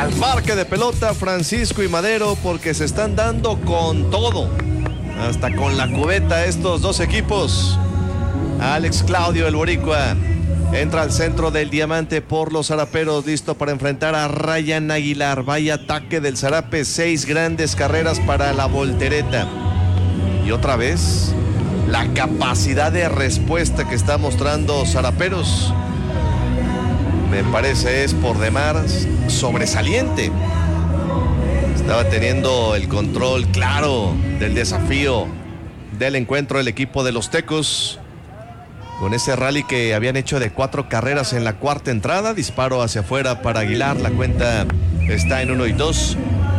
al parque de pelota Francisco y Madero, porque se están dando con todo, hasta con la cubeta estos dos equipos. Alex Claudio, el boricua, entra al centro del diamante por los zaraperos, listo para enfrentar a Ryan Aguilar. Vaya ataque del zarape, 6 grandes carreras para la voltereta. Y otra vez, la capacidad de respuesta que está mostrando zaraperos, me parece es por demás sobresaliente. Estaba teniendo el control claro del desafío del encuentro el equipo de los Tecos, con ese rally que habían hecho de 4 carreras en la cuarta entrada. Disparo hacia afuera para Aguilar, la cuenta está en 1-2.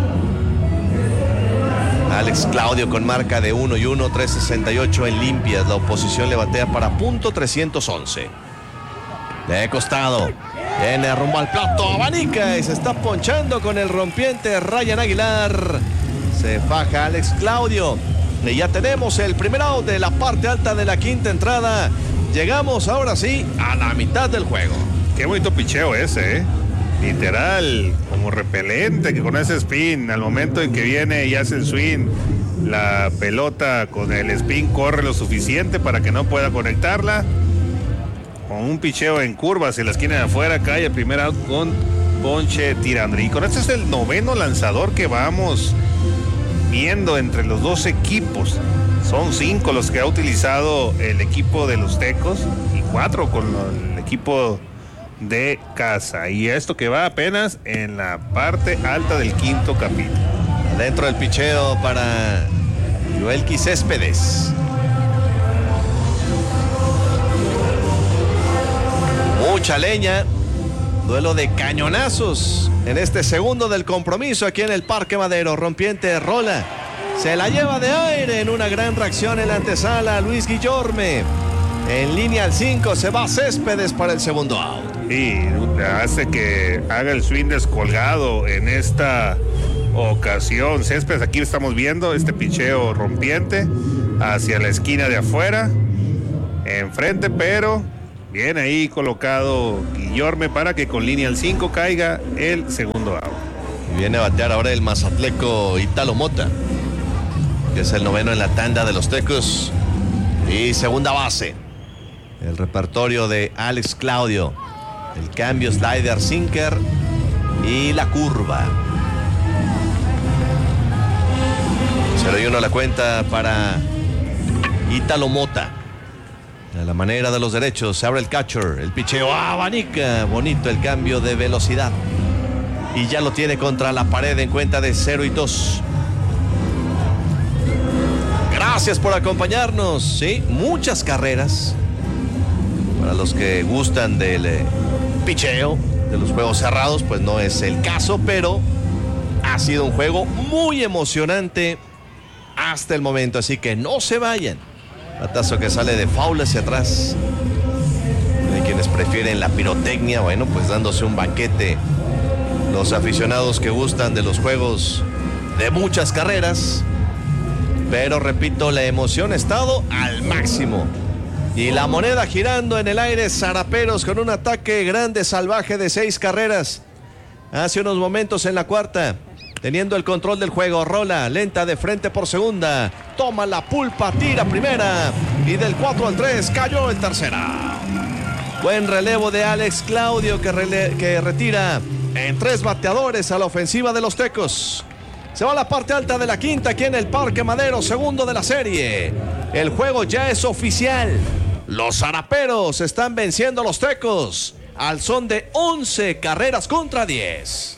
Alex Claudio con marca de 1-1, 368 en limpias. La oposición le batea para punto 311. De costado, viene rumbo al plato, abanica y se está ponchando con el rompiente Ryan Aguilar. Se faja Alex Claudio y ya tenemos el primer out de la parte alta de la quinta entrada. Llegamos ahora sí a la mitad del juego. Qué bonito picheo ese, literal, como repelente, que con ese spin, al momento en que viene y hace el swing, la pelota con el spin corre lo suficiente para que no pueda conectarla. Con un picheo en curva hacia la esquina de afuera, cae el primer out con ponche tirando. Y con este es el 9º lanzador que vamos viendo entre los dos equipos. Son 5 los que ha utilizado el equipo de los Tecos y 4 con el equipo de casa. Y esto que va apenas en la parte alta del quinto capítulo. Dentro del picheo para Joelky Céspedes. Mucha leña. Duelo de cañonazos en este segundo del compromiso aquí en el Parque Madero. Rompiente rola, se la lleva de aire en una gran reacción en la antesala. Luis Guillorme en línea al 5, se va Céspedes para el segundo out. Y hace que haga el swing descolgado en esta ocasión. Céspedes, aquí estamos viendo este picheo rompiente hacia la esquina de afuera, enfrente, pero bien ahí colocado Guillorme para que con línea al 5 caiga el segundo out. Y viene a batear ahora el mazatleco Italo Mota, que es el 9º en la tanda de los Tecos. Y segunda base, el repertorio de Alex Claudio. El cambio, slider, sinker y la curva. 0-1 la cuenta para Italo Mota. De la manera de los derechos, se abre el catcher, el picheo abanica, bonito el cambio de velocidad. Y ya lo tiene contra la pared en cuenta de 0-2. Gracias por acompañarnos, sí, muchas carreras. Para los que gustan del picheo, de los juegos cerrados, pues no es el caso, pero ha sido un juego muy emocionante hasta el momento, así que no se vayan. Batazo que sale de foul hacia atrás. Hay quienes prefieren la pirotecnia, bueno, pues dándose un banquete. Los aficionados que gustan de los juegos de muchas carreras. Pero repito, la emoción ha estado al máximo. Y la moneda girando en el aire, zaraperos con un ataque grande, salvaje de 6 carreras. Hace unos momentos en la cuarta, teniendo el control del juego, rola lenta de frente por segunda, toma la pulpa, tira primera y del 4-3 cayó en tercera. Buen relevo de Alex Claudio que retira en 3 bateadores a la ofensiva de los Tecos. Se va a la parte alta de la quinta aquí en el Parque Madero, segundo de la serie. El juego ya es oficial. Los zaraperos están venciendo a los Tecos al son de 11 carreras contra 10.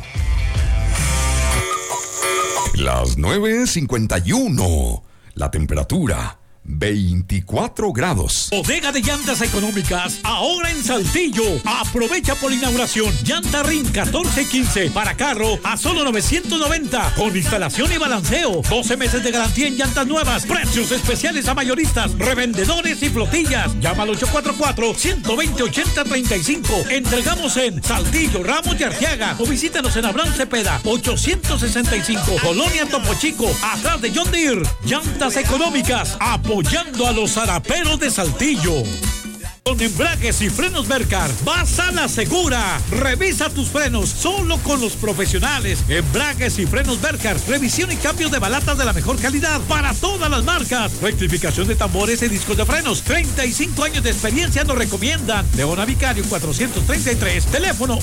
Las 9:51. La temperatura 24 grados. Bodega de llantas económicas, ahora en Saltillo. Aprovecha por inauguración. Llanta RIN 1415 para carro a solo 990. Con instalación y balanceo. 12 meses de garantía en llantas nuevas. Precios especiales a mayoristas, revendedores y flotillas. Llama al 844-120-8035. Entregamos en Saltillo, Ramos y Arteaga. O visítanos en Abraham Cepeda, 865. Colonia Topo Chico, atrás de John Deere. Llantas económicas, apoyando a los zaraperos de Saltillo. Con embragues y frenos Mercar, vas a la segura. Revisa tus frenos solo con los profesionales. Embragues y frenos Mercar, revisión y cambio de balatas de la mejor calidad para todas las marcas. Rectificación de tambores y discos de frenos. 35 años de experiencia nos recomiendan. Leona Vicario 433, teléfono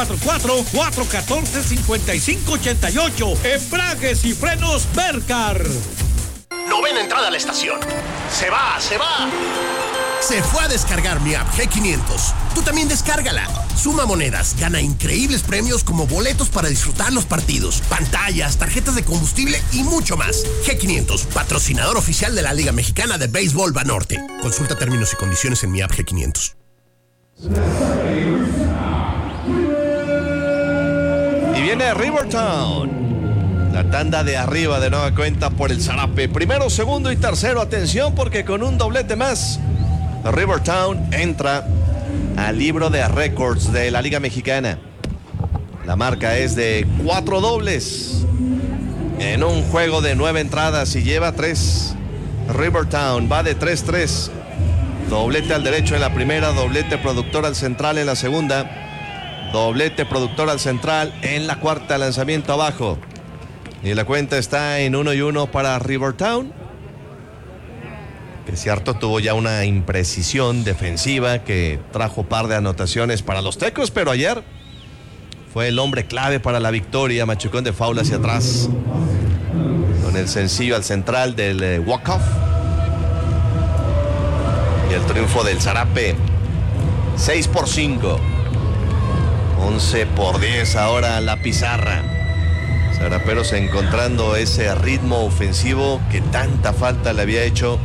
844-414-5588. Embragues y frenos Mercar. Novena entrada a la estación. Se va. Se fue a descargar mi app G500. Tú también descárgala. Suma monedas, gana increíbles premios como boletos para disfrutar los partidos, pantallas, tarjetas de combustible y mucho más. G500, patrocinador oficial de la Liga Mexicana de Béisbol Banorte. Consulta términos y condiciones en mi app G500. Y viene Rivertown. La tanda de arriba de nueva cuenta por el zarape. Primero, segundo y tercero. Atención porque con un doblete más, Rivertown entra al libro de récords de la Liga Mexicana. La marca es de 4 dobles en un juego de 9 entradas y lleva 3. Rivertown va de 3-3. Doblete al derecho en la primera, doblete productor al central en la segunda, doblete productor al central en la cuarta, lanzamiento abajo. Y la cuenta está en 1-1 para Rivertown. Que es cierto, tuvo ya una imprecisión defensiva que trajo par de anotaciones para los Tecos, pero ayer fue el hombre clave para la victoria. Machucón de foul hacia atrás con el sencillo al central del walk-off. Y el triunfo del zarape 6-5. 11-10 ahora la pizarra. Zaraperos encontrando ese ritmo ofensivo que tanta falta le había hecho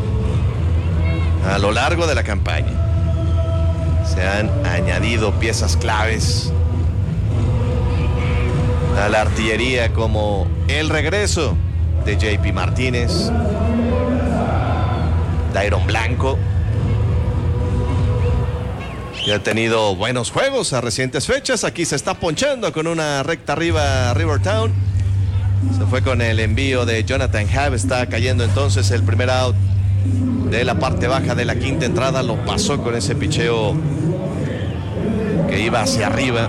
a lo largo de la campaña. Se han añadido piezas claves a la artillería, como el regreso de JP Martínez, Dairon Blanco. Ya ha tenido buenos juegos a recientes fechas. Aquí se está ponchando con una recta arriba Rivertown. Se fue con el envío de Jonathan Habb. Está cayendo entonces el primer out de la parte baja de la quinta entrada. Lo pasó con ese picheo que iba hacia arriba.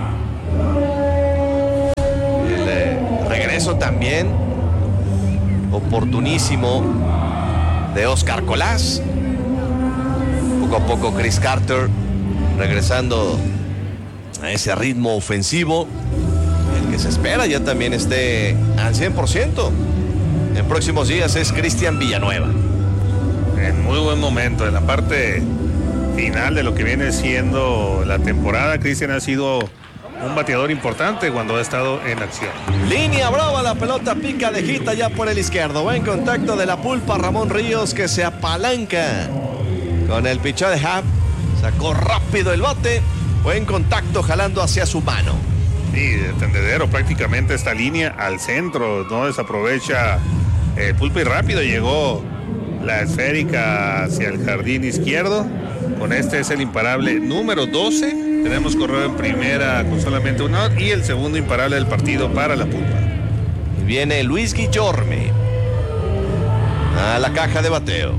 El regreso también oportunísimo de Oscar Colás. Poco a poco Chris Carter regresando a ese ritmo ofensivo, el que se espera ya también esté al 100%. En próximos días es Cristian Villanueva. En muy buen momento, en la parte final de lo que viene siendo la temporada, Cristian ha sido un bateador importante cuando ha estado en acción. Línea brava, la pelota pica de gita ya por el izquierdo. Buen contacto de la pulpa Ramón Ríos, que se apalanca con el picheo de Habb. Sacó rápido el bate. Buen contacto jalando hacia su mano. Sí, de tendedero prácticamente esta línea al centro. No desaprovecha el pulpo y rápido llegó la esférica hacia el jardín izquierdo. Con este es el imparable número 12. Tenemos correo en primera con solamente un out y el segundo imparable del partido para la pulpa. Viene Luis Guillorme a la caja de bateo.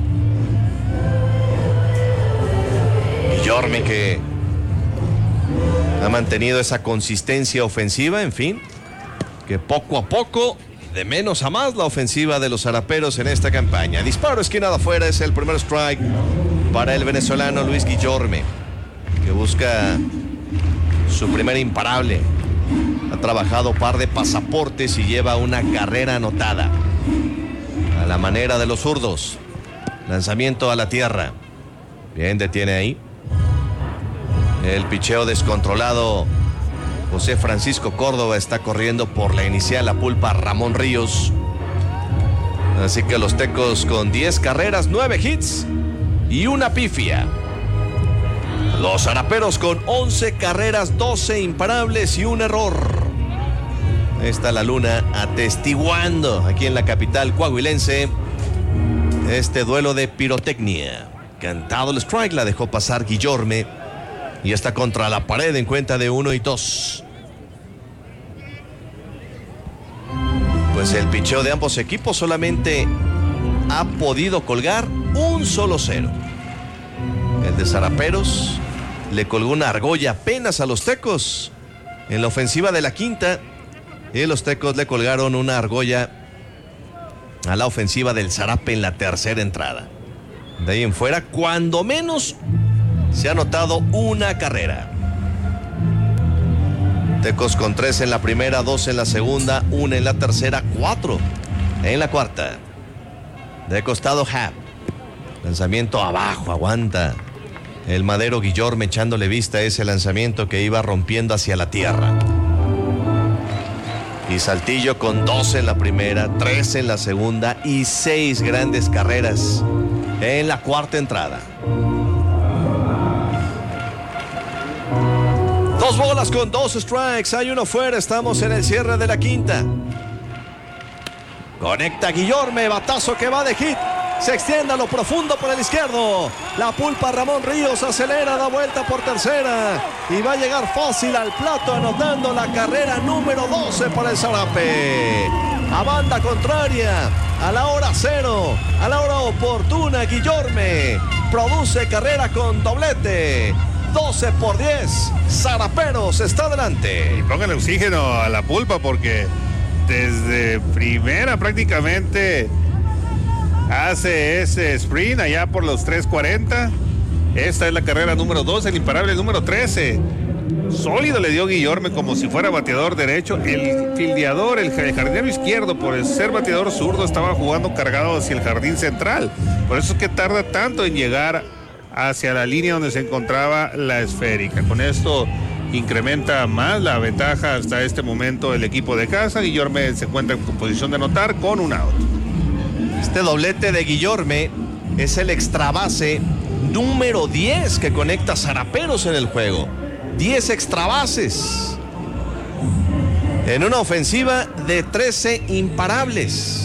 Guillorme, que ha mantenido esa consistencia ofensiva, en fin, que poco a poco, de menos a más, la ofensiva de los zaraperos en esta campaña. Disparo esquina de afuera, es el primer strike para el venezolano Luis Guillorme, que busca su primer imparable. Ha trabajado par de pasaportes y lleva una carrera anotada a la manera de los zurdos. Lanzamiento a la tierra. Bien, detiene ahí el picheo descontrolado. José Francisco Córdoba está corriendo por la inicial, la pulpa Ramón Ríos. Así que los Tecos con 10 carreras, 9 hits y una pifia. Los zaraperos con 11 carreras, 12 imparables y un error. Está la luna atestiguando aquí en la capital coahuilense este duelo de pirotecnia. Cantado el strike, la dejó pasar Guillorme y está contra la pared en cuenta de 1-2. Pues el picheo de ambos equipos solamente ha podido colgar un solo cero. El el de Zaraperos, le colgó una argolla apenas a los Tecos en la ofensiva de la quinta, y los Tecos le colgaron una argolla a la ofensiva del Zarape en la tercera entrada. De ahí en fuera, cuando menos, se ha anotado una carrera. Tecos con 3 en la primera, 2 en la segunda, 1 en la tercera, 4 en la cuarta. De costado, Hap. Lanzamiento abajo, aguanta. El Madero Guillorme echándole vista a ese lanzamiento que iba rompiendo hacia la tierra. Y Saltillo con 2 en la primera, 3 en la segunda y 6 grandes carreras en la cuarta entrada. 2 bolas con 2 strikes, hay uno fuera, estamos en el cierre de la quinta. Conecta Guillorme, batazo que va de hit. Se extiende a lo profundo por el izquierdo. La pulpa Ramón Ríos acelera, da vuelta por tercera y va a llegar fácil al plato, anotando la carrera número 12 para el Zarape. A banda contraria, a la hora 0, a la hora oportuna, Guillorme produce carrera con doblete. 12 por 10, Zaraperos está adelante. Y pónganle oxígeno a la pulpa porque desde primera prácticamente hace ese sprint allá por los 3:40. Esta es la carrera número 2, el imparable número 13. Sólido le dio Guillorme como si fuera bateador derecho. El fildeador, el jardinero izquierdo, por ser bateador zurdo, estaba jugando cargado hacia el jardín central. Por eso es que tarda tanto en llegar hacia la línea donde se encontraba la esférica. Con esto incrementa más la ventaja hasta este momento el equipo de casa. Guillorme se encuentra en posición de anotar con un out. Este doblete de Guillorme es el extra base número 10 que conecta Zaraperos en el juego. 10 extra bases en una ofensiva de 13 imparables.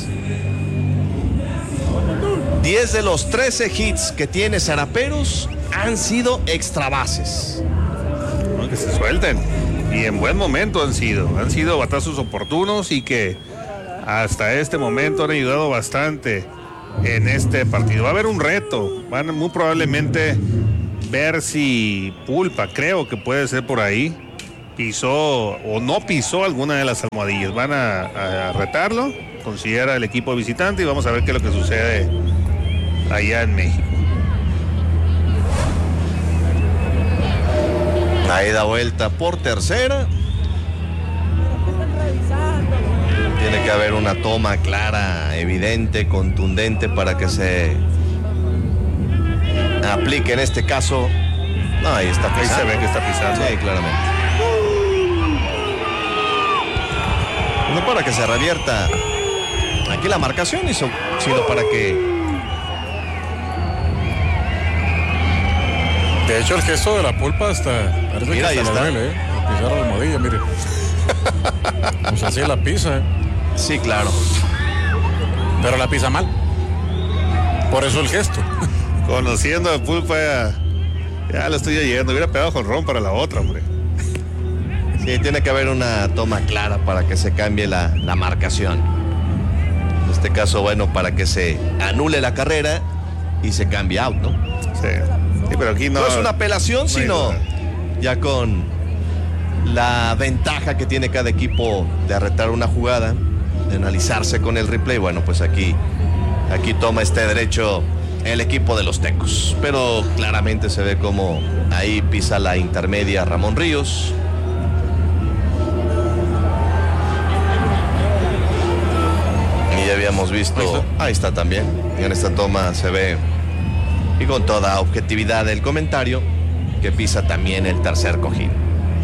10 de los 13 hits que tiene Zaraperos han sido extra bases. Que se suelten, y en buen momento han sido batazos oportunos y que hasta este momento han ayudado bastante en este partido. Va a haber un reto, van muy probablemente ver si Pulpa, creo que puede ser por ahí, pisó o no pisó alguna de las almohadillas. Van a retarlo, considera el equipo visitante, y vamos a ver qué es lo que sucede allá en México. Ahí da vuelta por tercera. Tiene que haber una toma clara, evidente, contundente para que se aplique en este caso. No, ahí está pisando. Ahí se ve que está pisando. Sí, claramente. No para que se revierta aquí la marcación, sino para que... De hecho, el gesto de la pulpa hasta parece mira, que se le duele, pisar la almohadilla, mire. Pues así la pisa, Sí, claro. Pero la pisa mal. Por eso el gesto. Conociendo a Pulpa, ya lo estoy yendo. Hubiera pegado jonrón para la otra, hombre. Sí, tiene que haber una toma clara para que se cambie la marcación. En este caso, bueno, para que se anule la carrera y se cambie out, ¿no? Sí. Sí, pero aquí no es una apelación, sino ya con la ventaja que tiene cada equipo de arretar una jugada, de analizarse con el replay. Bueno, pues aquí toma este derecho el equipo de los Tecos. Pero claramente se ve como ahí pisa la intermedia Ramón Ríos. Y ya habíamos visto, ahí está también. En esta toma se ve, y con toda objetividad el comentario, que pisa también el tercer cojín.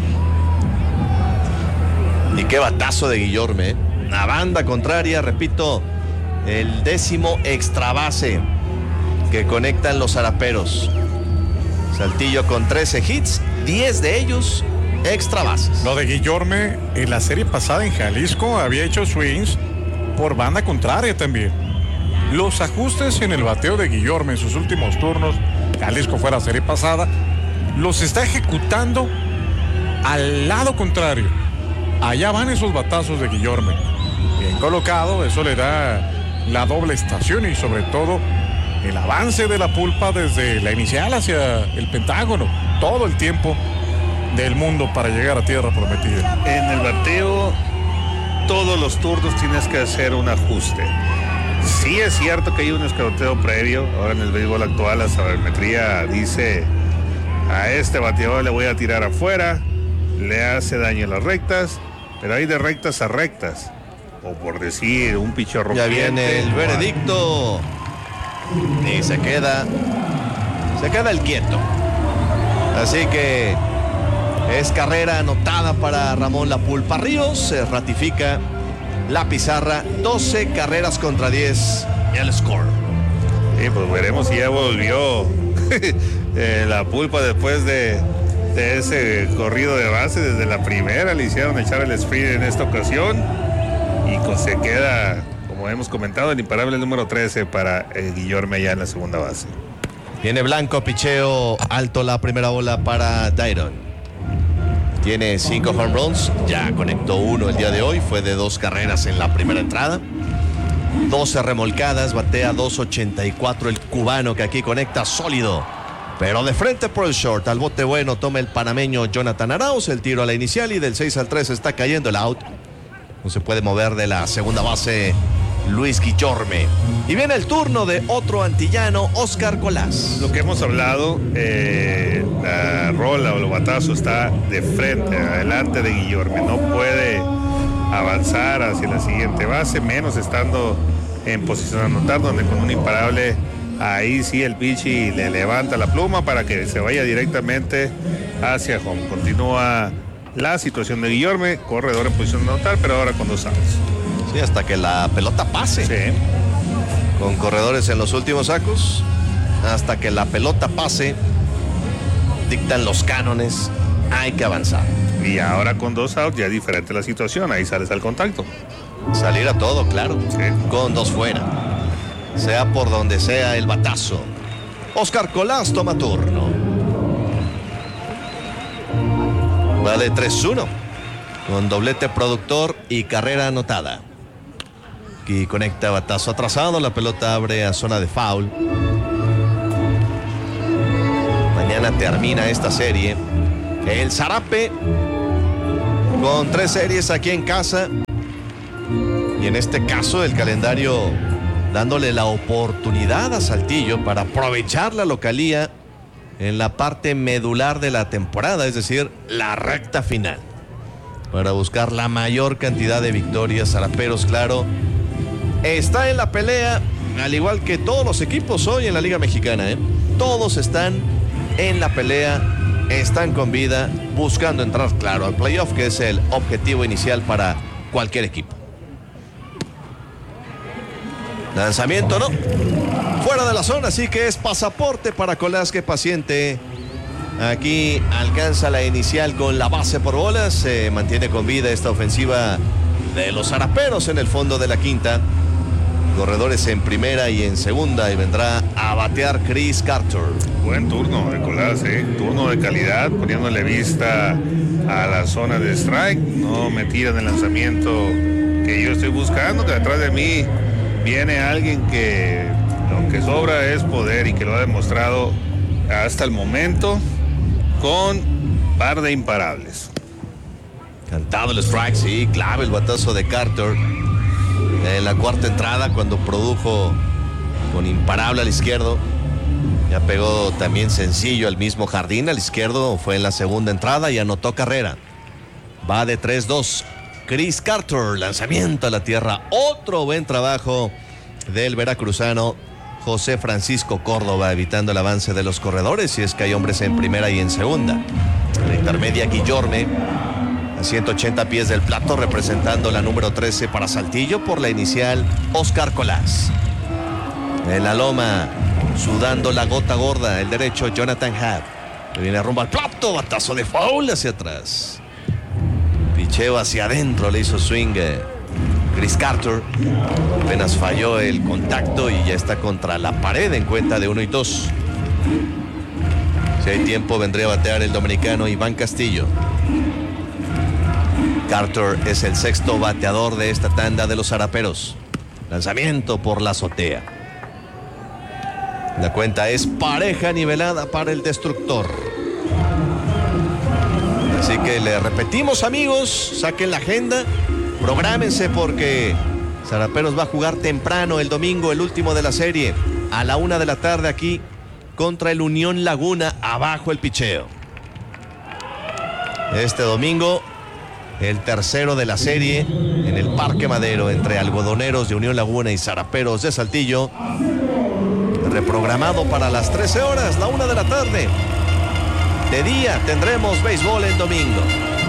Y qué batazo de Guillorme, La banda contraria, repito, el 10º extra base que conectan los Zaraperos. Saltillo con 13 hits, 10 de ellos extra bases. Lo de Guillorme en la serie pasada en Jalisco había hecho swings por banda contraria también. Los ajustes en el bateo de Guillorme en sus últimos turnos, Jalisco fue la serie pasada, los está ejecutando al lado contrario. Allá van esos batazos de Guillorme. Bien colocado, eso le da la doble estación y sobre todo el avance de la pulpa desde la inicial hacia el Pentágono, todo el tiempo del mundo para llegar a tierra prometida. En el bateo, todos los turnos tienes que hacer un ajuste. Sí es cierto que hay un escauteo previo. Ahora en el béisbol actual la sabermetría dice: a este bateador le voy a tirar afuera, le hace daño a las rectas, pero hay de rectas a rectas. O por decir, un picheo rompiente. Ya viene el veredicto. Y se queda el quieto. Así que es carrera anotada para Ramón La Pulpa Ríos. Se ratifica la pizarra, 12 carreras contra 10 y el score. Sí, pues veremos si ya volvió La Pulpa después de ese corrido de base. Desde la primera le hicieron echar el sprint en esta ocasión y se queda, como hemos comentado, el imparable número 13 para Guillorme allá en la segunda base. Viene blanco, picheo alto, la primera bola para Dayron. Tiene 5 home runs, ya conectó uno el día de hoy, fue de 2 carreras en la primera entrada. 12 remolcadas, batea 2.84 el cubano que aquí conecta sólido. Pero de frente por el short, al bote bueno toma el panameño Jonathan Arauz, el tiro a la inicial y del 6-3 está cayendo el out. No se puede mover de la segunda base Luis Guillorme. Y viene el turno de otro antillano, Oscar Colás. Lo que hemos hablado, la rola o el batazo está de frente, adelante de Guillorme. No puede avanzar hacia la siguiente base, menos estando en posición de anotar, donde con un imparable, ahí sí el pichi le levanta la pluma para que se vaya directamente hacia home. Continúa la situación de Guillorme, corredor en posición de anotar, pero ahora con 2 outs. Sí, hasta que la pelota pase. Sí. Con corredores en los últimos sacos, hasta que la pelota pase, dictan los cánones, hay que avanzar. Y ahora con 2 outs ya es diferente la situación, ahí sales al contacto. Salir a todo, claro. Sí. Con 2 fuera. Sea por donde sea el batazo. Oscar Colás toma turno. Va de 3-1. Con doblete productor y carrera anotada. Aquí conecta batazo atrasado. La pelota abre a zona de foul. Mañana termina esta serie. El Zarape con 3 series aquí en casa. Y en este caso el calendario dándole la oportunidad a Saltillo para aprovechar la localía en la parte medular de la temporada, es decir, la recta final, para buscar la mayor cantidad de victorias. Zaraperos, claro, está en la pelea, al igual que todos los equipos hoy en la Liga Mexicana, Todos están en la pelea, están con vida, buscando entrar, claro, al playoff, que es el objetivo inicial para cualquier equipo. Lanzamiento, no. Fuera de la zona, así que es pasaporte para Colás, que paciente. Aquí alcanza la inicial con la base por bolas. Se mantiene con vida esta ofensiva de los Zaraperos en el fondo de la quinta. Corredores en primera y en segunda, y vendrá a batear Chris Carter. Buen turno de Colás, turno de calidad, poniéndole vista a la zona de strike. No me tiran el lanzamiento que yo estoy buscando, que detrás de mí viene alguien que lo que sobra es poder y que lo ha demostrado hasta el momento con par de imparables. Cantado el strike, sí, clave el batazo de Carter en la cuarta entrada, cuando produjo con imparable al izquierdo. Ya pegó también sencillo al mismo jardín al izquierdo, fue en la segunda entrada y anotó carrera. Va de 3-2. Chris Carter, lanzamiento a la tierra. Otro buen trabajo del veracruzano José Francisco Córdoba, evitando el avance de los corredores, y es que hay hombres en primera y en segunda. En la intermedia, Guillorme a 180 pies del plato, representando la número 13 para Saltillo por la inicial, Oscar Colás. En la loma, sudando la gota gorda, el derecho, Jonathan Happ, que viene rumbo al plato, batazo de foul hacia atrás. Picheo hacia adentro, le hizo swing Chris Carter. Apenas falló el contacto y ya está contra la pared en cuenta de 1-2. Si hay tiempo, vendría a batear el dominicano Iván Castillo. Carter es el sexto bateador de esta tanda de los Zaraperos. Lanzamiento por la azotea. La cuenta es pareja nivelada para el Destructor. Así que le repetimos, amigos, saquen la agenda, prográmense porque Saraperos va a jugar temprano el domingo, el último de la serie, a la 1 de la tarde aquí contra el Unión Laguna, abajo el picheo. Este domingo, el tercero de la serie en el Parque Madero entre Algodoneros de Unión Laguna y Saraperos de Saltillo, reprogramado para las 13 horas, la 1 de la tarde. De día tendremos béisbol el domingo.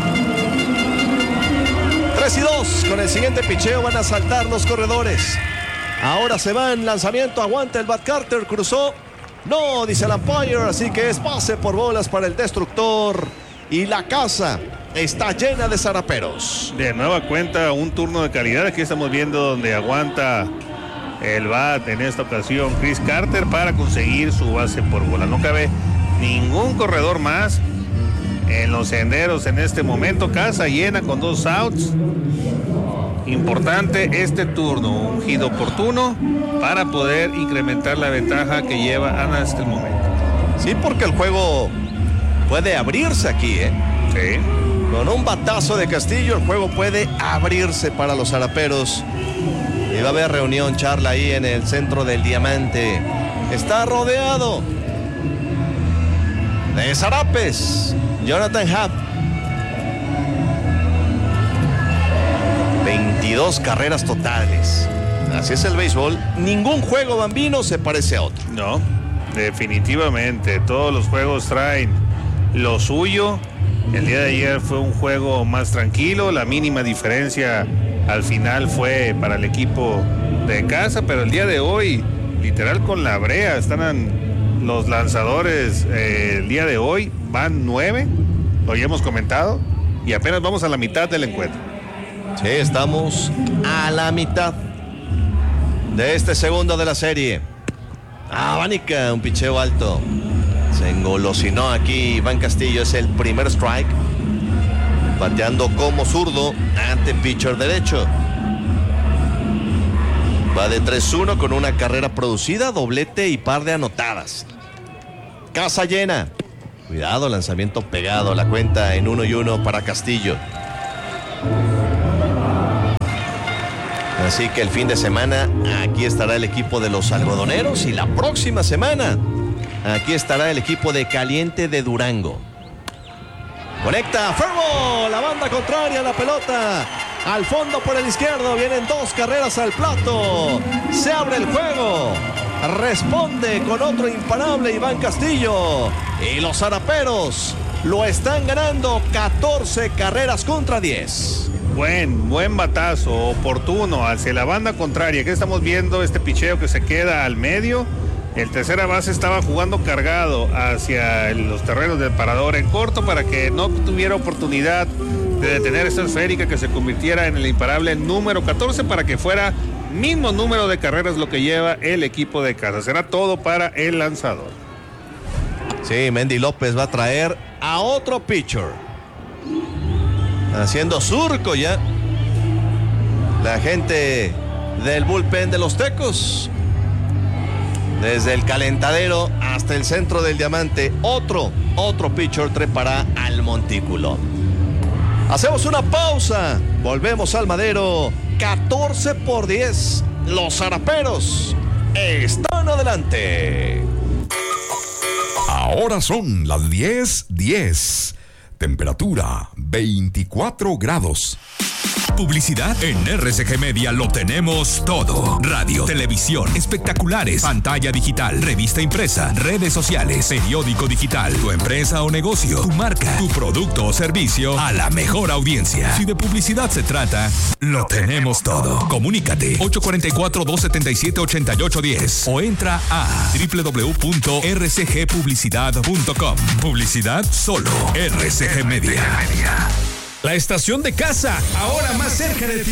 3-2, con el siguiente picheo van a saltar los corredores. Ahora se va en lanzamiento, aguanta el Bat Carter, cruzó. No, dice el umpire, así que es pase por bolas para el Destructor. Y la casa está llena de Saraperos. De nueva cuenta, un turno de calidad. Aquí estamos viendo donde aguanta el bat en esta ocasión Chris Carter para conseguir su base por bola. No cabe ningún corredor más en los senderos en este momento. Casa llena con 2 outs. Importante este turno, un hit oportuno para poder incrementar la ventaja que lleva hasta el momento. Sí, porque el juego puede abrirse aquí, Sí. Con un batazo de Castillo el juego puede abrirse para los Saraperos. Y va a haber reunión, charla ahí en el centro del Diamante. Está rodeado de zarapes. Jonathan Happ. 22 carreras totales. Así es el béisbol. Ningún juego bambino se parece a otro. No, definitivamente. Todos los juegos traen lo suyo. El día de ayer fue un juego más tranquilo. La mínima diferencia al final fue para el equipo de casa, pero el día de hoy, literal con la brea, están los lanzadores. El día de hoy van 9, lo habíamos comentado, y apenas vamos a la mitad del encuentro. Sí, estamos a la mitad de este segundo de la serie. Abánica, un picheo alto. Se engolosinó aquí Iván Castillo, es el primer strike. Bateando como zurdo ante pitcher derecho. Va de 3-1 con una carrera producida, doblete y par de anotadas. Casa llena. Cuidado, lanzamiento pegado. La cuenta en 1-1 para Castillo. Así que el fin de semana aquí estará el equipo de los Algodoneros y la próxima semana aquí estará el equipo de Caliente de Durango. Conecta Fermo, la banda contraria, la pelota al fondo por el izquierdo, vienen 2 carreras al plato, se abre el juego, responde con otro imparable Iván Castillo y los Saraperos lo están ganando 14 carreras contra 10. Buen batazo, oportuno hacia la banda contraria. Que estamos viendo este picheo que se queda al medio. El tercera base estaba jugando cargado hacia los terrenos del parador en corto para que no tuviera oportunidad de detener esta esférica que se convirtiera en el imparable número 14 para que fuera mismo número de carreras lo que lleva el equipo de casa. Será todo para el lanzador. Sí, Mendy López va a traer a otro pitcher. Haciendo surco ya la gente del bullpen de los Tecos. Desde el calentadero hasta el centro del Diamante, otro pitcher trepará al montículo. Hacemos una pausa, volvemos al Madero. 14-10, los Saraperos están adelante. Ahora son las 10:10. Temperatura 24 grados. Publicidad en RCG Media lo tenemos todo. Radio, televisión, espectaculares, pantalla digital, revista impresa, redes sociales, periódico digital, tu empresa o negocio, tu marca, tu producto o servicio a la mejor audiencia. Si de publicidad se trata, lo tenemos todo. Comunícate 844-277-8810 o entra a www.rcgpublicidad.com. Publicidad solo RCG Media. La estación de casa, ahora más cerca de ti.